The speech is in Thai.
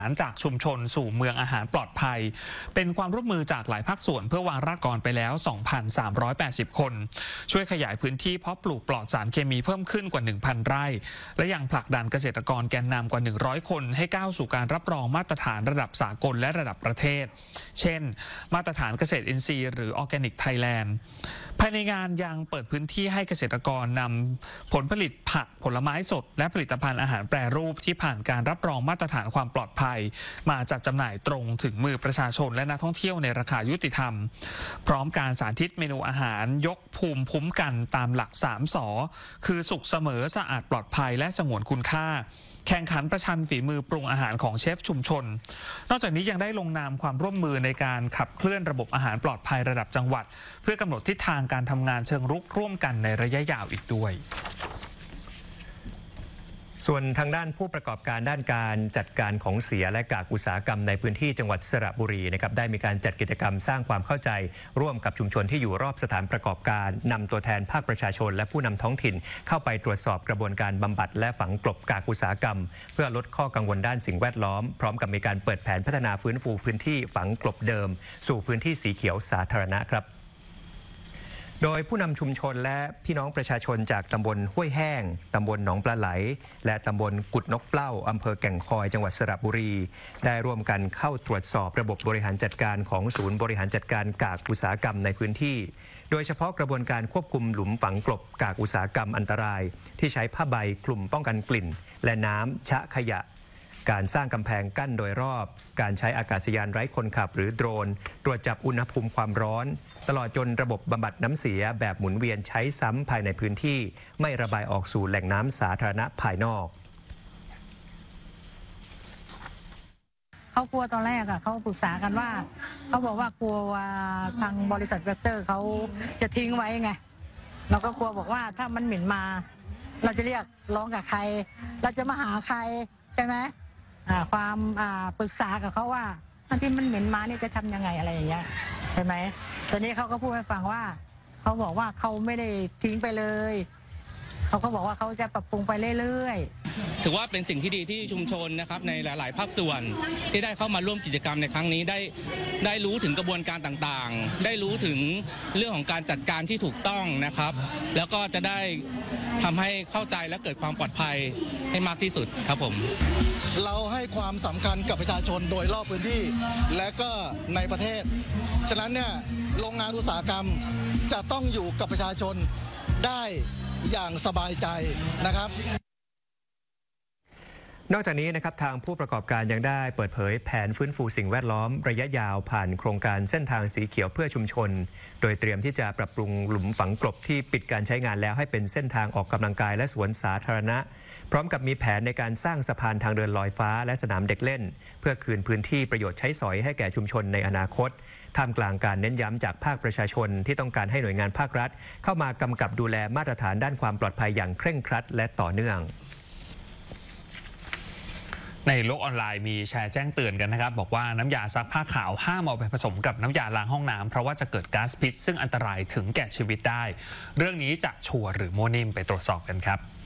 จากชุมชนสู่เมืองอาหารปลอดภัยเป็นความร่วมมือจากหลายภาคส่วนเพื่อวางรากฐานไปแล้ว 2,380 คนช่วยขยายพื้นที่เพาะปลูกปลอดสารเคมีเพิ่มขึ้นกว่า 1,000 ไร่และยังผลักดันเกษตรกรแกนนำกว่า 100 คนให้ก้าวสู่การรับรองมาตรฐานระดับสากลและระดับประเทศเช่นมาตรฐานเกษตรอินทรีย์หรือ Organic Thailand ภายในงานยังเปิดพื้นที่ให้เกษตรกรนำผลผลิตผักผลไม้สดและผลิตภัณฑ์อาหารแปรรูปที่ผ่านการรับรองมาตรฐานความปลอดภัยมาจัดจำหน่ายตรงถึงมือประชาชนและนักท่องเที่ยวในราคายุติธรรมพร้อมการสาธิตเมนูอาหารยกภูมิคุ้มกันตามหลัก3 ส.คือสุขเสมอสะอาดปลอดภัยและสงวนคุณค่าแข่งขันประชันฝีมือปรุงอาหารของเชฟชุมชนนอกจากนี้ยังได้ลงนามความร่วมมือในการขับเคลื่อนระบบอาหารปลอดภัยระดับจังหวัดเพื่อกำหนดทิศทางการทำงานเชิงรุกร่วมกันในระยะยาวอีกด้วยส่วนทางด้านผู้ประกอบการด้านการจัดการของเสียและกากอุตสาหกรรมในพื้นที่จังหวัดสระบุรีนะครับได้มีการจัดกิจกรรมสร้างความเข้าใจร่วมกับชุมชนที่อยู่รอบสถานประกอบการนำตัวแทนภาคประชาชนและผู้นำท้องถิ่นเข้าไปตรวจสอบกระบวนการบำบัดและฝังกลบกากอุตสาหกรรมเพื่อลดข้อกังวลด้านสิ่งแวดล้อมพร้อมกับมีการเปิดแผนพัฒนาฟื้นฟูพื้นที่ฝังกลบเดิมสู่พื้นที่สีเขียวสาธารณะครับโดยผู้นำชุมชนและพี่น้องประชาชนจากตำบลห้วยแห้งตำบลหนองปลาไหลและตำบลกุดนกเปล้าอำเภอแก่งคอยจังหวัดสระบุรีได้ร่วมกันเข้าตรวจสอบระบบบริหารจัดการของศูนย์บริหารจัดการกากอุตสาหกรรมในพื้นที่โดยเฉพาะกระบวนการควบคุมหลุมฝังกลบกากอุตสาหกรรมอันตรายที่ใช้ผ้าใบคลุมป้องกันกลิ่นและน้ำชะขยะการสร้างกำแพงกั้นโดยรอบการใช้อากาศยานไร้คนขับหรือโดรนตรวจจับอุณหภูมิความร้อนตลอดจนระบบบำบัดน้ำเสียแบบหมุนเวียนใช้ซ้ำภายในพื้นที่ไม่ระบายออกสู่แหล่งน้ำสาธารณะภายนอกเขากลัวตอนแรกอะเขาปรึกษากันว่าเขาบอกว่ากลัวว่าทางบริษัทเวกเตอร์เขาจะทิ้งไว้ไงเราก็กลัวบอกว่าถ้ามันเหม็นมาเราจะเรียกร้องกับใครเราจะมาหาใครใช่ไหมความปรึกษากับเขาว่าที่มันเหม็นมานี่จะทำยังไงอะไรอย่างเงี้ยใช่ไหมตอนนี้เขาก็พูดให้ฟังว่าเขาบอกว่าเขาไม่ได้ทิ้งไปเลยเขาก็บอกว่าเขาจะปรับปรุงไปเรื่อยๆถือว่าเป็นสิ่งที่ดีที่ชุมชนนะครับในหลายๆภาคส่วนที่ได้เข้ามาร่วมกิจกรรมในครั้งนี้ได้รู้ถึงกระบวนการต่างๆได้รู้ถึงเรื่องของการจัดการที่ถูกต้องนะครับแล้วก็จะได้ทำให้เข้าใจและเกิดความปลอดภัยให้มากที่สุดครับผมเราให้ความสำคัญกับประชาชนโดยรอบพื้นที่และก็ในประเทศฉะนั้นเนี่ยโรงงานอุตสาหกรรมจะต้องอยู่กับประชาชนได้อย่างสบายใจนะครับนอกจากนี้นะครับทางผู้ประกอบการยังได้เปิดเผยแผนฟื้นฟูสิ่งแวดล้อมระยะยาวผ่านโครงการเส้นทางสีเขียวเพื่อชุมชนโดยเตรียมที่จะปรับปรุงหลุมฝังกลบที่ปิดการใช้งานแล้วให้เป็นเส้นทางออกกำลังกายและสวนสาธารณะพร้อมกับมีแผนในการสร้างสะพานทางเดินลอยฟ้าและสนามเด็กเล่นเพื่อคืนพื้นที่ประโยชน์ใช้สอยให้แก่ชุมชนในอนาคตท่ามกลางการเน้นย้ำจากภาคประชาชนที่ต้องการให้หน่วยงานภาครัฐเข้ามากำกับดูแลมาตรฐานด้านความปลอดภัยอย่างเคร่งครัดและต่อเนื่องในโลกออนไลน์มีแชร์แจ้งเตือนกันนะครับบอกว่าน้ำยาซักผ้าขาวห้ามเอาไปผสมกับน้ำยาล้างห้องน้ำเพราะว่าจะเกิดก๊าซพิษซึ่งอันตรายถึงแก่ชีวิตได้เรื่องนี้จะชัวร์หรือมั่วนิ่มไปตรวจสอบกันครับ